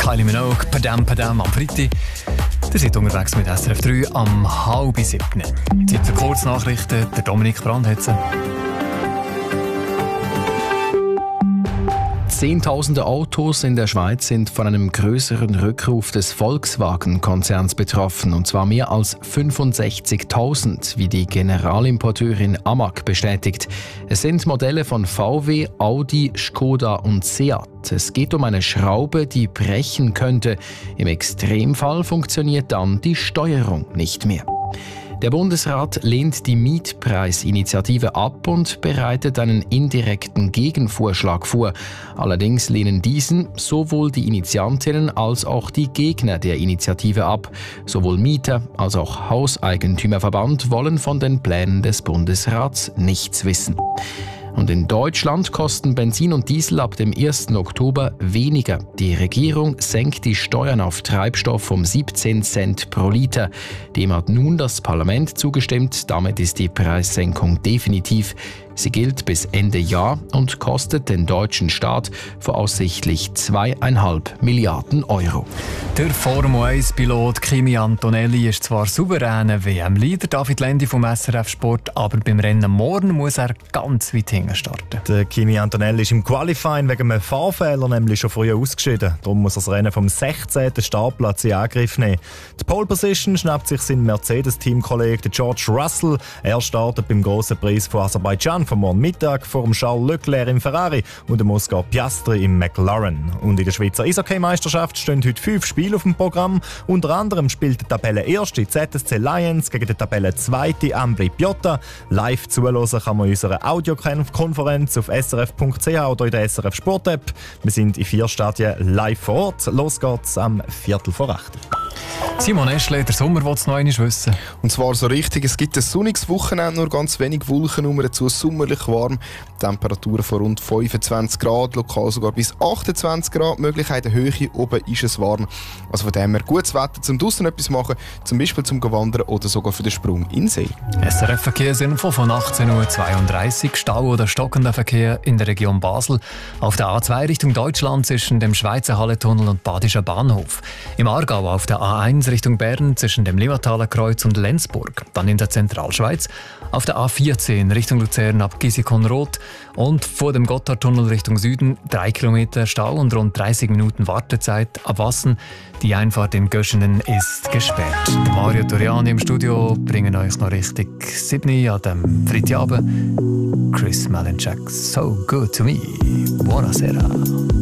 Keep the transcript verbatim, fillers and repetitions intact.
Kylie Minogue, Padam Padam am Freitag. Ihr seid unterwegs mit S R F drei am halb siebten. Jetzt für Kurznachrichten, der Dominik Brandhetzer. Zehntausende Autos in der Schweiz sind von einem größeren Rückruf des Volkswagen-Konzerns betroffen, und zwar mehr als fünfundsechzigtausend, wie die Generalimporteurin Amag bestätigt. Es sind Modelle von V W, Audi, Skoda und Seat. Es geht um eine Schraube, die brechen könnte. Im Extremfall funktioniert dann die Steuerung nicht mehr. Der Bundesrat lehnt die Mietpreisinitiative ab und bereitet einen indirekten Gegenvorschlag vor. Allerdings lehnen diesen sowohl die Initiantinnen als auch die Gegner der Initiative ab. Sowohl Mieter als auch Hauseigentümerverband wollen von den Plänen des Bundesrats nichts wissen. Und in Deutschland kosten Benzin und Diesel ab dem ersten Oktober weniger. Die Regierung senkt die Steuern auf Treibstoff um siebzehn Cent pro Liter. Dem hat nun das Parlament zugestimmt. Damit ist die Preissenkung definitiv. Sie gilt bis Ende Jahr und kostet den deutschen Staat voraussichtlich zweieinhalb Milliarden Euro. Der Formel eins Pilot Kimi Antonelli ist zwar souveräner W M-Leader, David Lendi vom S R F Sport, aber beim Rennen morgen muss er ganz weit hinten starten. Der Kimi Antonelli ist im Qualifying wegen einem Fahrfehler nämlich schon früher ausgeschieden. Darum muss er das Rennen vom sechzehnten Startplatz in Angriff nehmen. Die Pole Position schnappt sich sein Mercedes-Teamkollege George Russell. Er startet beim grossen Preis von Aserbaidschan vom morgen Mittag vor dem Charles Leclerc im Ferrari und dem Oscar Piastri im McLaren. Und in der Schweizer Eishockey-Meisterschaft stehen heute fünf Spiele auf dem Programm. Unter anderem spielt der Tabellenerste Z S C Lions gegen den Tabellenzweiten Ambri Piotta. Live zuhören kann man in unserer Audiokonferenz auf s r f punkt c h oder in der S R F Sport-App. Wir sind in vier Stadien live vor Ort. Los geht's am Viertel vor acht. Simon Eschle, der Sommer will es noch einmal wissen. Und zwar so richtig. Es gibt ein sonniges Wochenende, nur ganz wenig Wolken, nur dazu sommerlich warm. Temperaturen von rund fünfundzwanzig Grad, lokal sogar bis achtundzwanzig Grad. Möglichkeit der Höhe, oben ist es warm. Also von dem her gutes Wetter, zum draussen etwas machen, zum Beispiel zum Wandern oder sogar für den Sprung in den See. S R F-Verkehrsinfo von achtzehn Uhr zweiunddreißig. Stau oder stockender Verkehr in der Region Basel. Auf der A zwei Richtung Deutschland zwischen dem Schweizer Halletunnel und Badischer Bahnhof. Im Aargau auf der A eins Richtung Bern zwischen dem Limmataler Kreuz und Lenzburg. Dann in der Zentralschweiz auf der A vierzehn Richtung Luzern ab Gisikon-Roth und vor dem Gotthardtunnel Richtung Süden drei Kilometer Stau und rund dreißig Minuten Wartezeit ab Wassen. Die Einfahrt in Göschenen ist gesperrt. Mario Toriani im Studio bringen euch noch richtig sieben an dem Freitagabend. Chris Malinchak, So Good To Me. Buonasera.